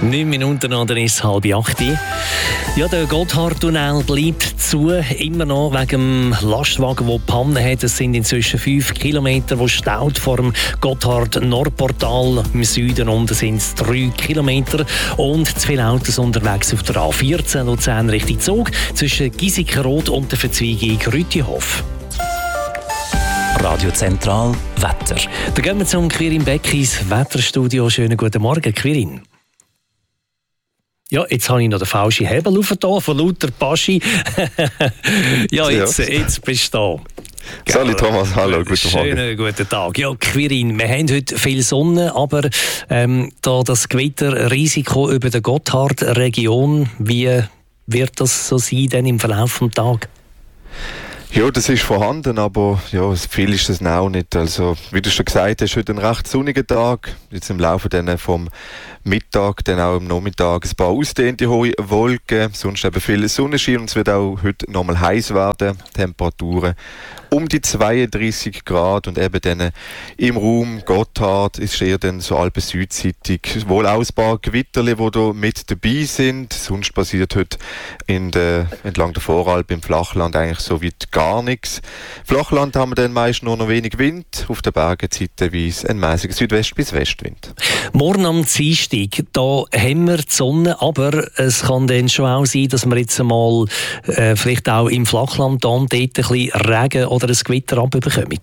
9 Minuten nach der ist 7:30. Ja, der Gotthardtunnel bleibt zu, immer noch wegen dem Lastwagen, der Panne hat. Es sind inzwischen 5 Kilometer, die staut vor dem Gotthard-Nordportal im Süden. Und es sind 3 Kilometer und zu viele Autos unterwegs auf der A14 Luzern Richtung Zug zwischen Giesikenrod und der Verzweigung Rütihof. Radio Zentral Wetter. Da gehen wir zum Quirin Beck ins Wetterstudio. Schönen guten Morgen, Quirin. Ja, jetzt habe ich noch den falschen Hebel aufgetan, von lauter Paschi. Jetzt bist du da. Salut Thomas, hallo, guten Morgen. Schönen guten Tag. Ja, Quirin, wir haben heute viel Sonne, aber da das Gewitterrisiko über der Gotthard-Region, wie wird das so sein denn im Verlauf des Tages? Ja, das ist vorhanden, aber ja, viel ist es auch nicht. Also, wie du schon gesagt hast, heute ein recht sonniger Tag. Jetzt im Laufe vom Mittag, dann auch am Nachmittag ein paar ausdehnte hohe Wolken, sonst eben viel Sonnenschein und es wird auch heute nochmal heiß werden. Temperaturen um die 32 Grad und eben dann im Raum Gotthard ist eher dann so alpen-südseitig. Wohl auch ein paar Gewitterli, die da mit dabei sind. Sonst passiert heute entlang der Voralp im Flachland eigentlich so weit gar nichts. Flachland haben wir dann meist nur noch wenig Wind, auf den Bergen zeitweise ein mäßiger Südwest- bis Westwind. Morgen am Dienstag, da haben wir die Sonne, aber es kann dann schon auch sein, dass wir jetzt einmal vielleicht auch im Flachland dort ein bisschen Regen oder ein Gewitter abbekommen.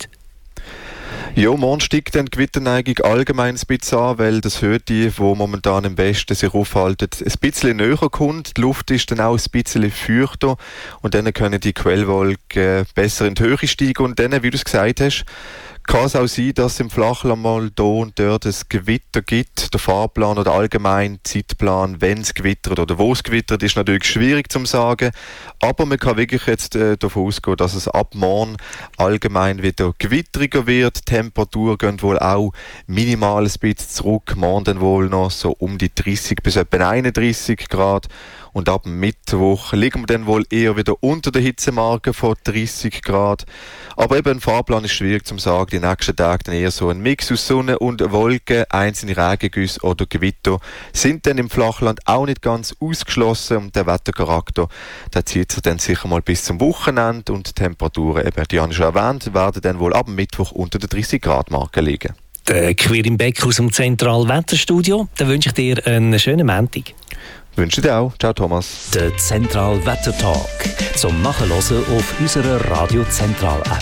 Ja, morgen steigt dann die Gewitterneigung allgemein ein bisschen an, weil das Höhe, wo momentan am besten sich aufhalten, ein bisschen näher kommt. Die Luft ist dann auch ein bisschen feuchter und dann können die Quellwolken besser in die Höhe steigen und dann, wie du es gesagt hast, kann es auch sein, dass es im Flachland mal da und dort ein Gewitter gibt. Der Fahrplan oder allgemein Zeitplan, wenn es gewittert oder wo es gewittert, ist natürlich schwierig zu sagen. Aber man kann wirklich jetzt davon ausgehen, dass es ab morgen allgemein wieder gewitteriger wird. Die Temperaturen gehen wohl auch minimal ein bisschen zurück. Morgen dann wohl noch so um die 30 bis etwa 31 Grad. Und ab Mittwoch liegen wir dann wohl eher wieder unter der Hitzemarke von 30 Grad. Aber eben ein Fahrplan ist schwierig zu sagen. Die nächsten Tage dann eher so ein Mix aus Sonne und Wolken, einzelne Regengüsse oder Gewitter sind dann im Flachland auch nicht ganz ausgeschlossen. Und der Wettercharakter, der zieht sich dann sicher mal bis zum Wochenende. Und die Temperaturen, eben, die habe ich schon erwähnt, werden dann wohl ab Mittwoch unter der 30 Grad Marke liegen. Der Quirin Beck aus dem Zentralen Wetterstudio. Dann wünsche ich dir einen schönen Montag. Wünsche dir auch. Ciao Thomas. Der Zentral Wetter Talk zum Nachhören auf unserer Radio Zentral App.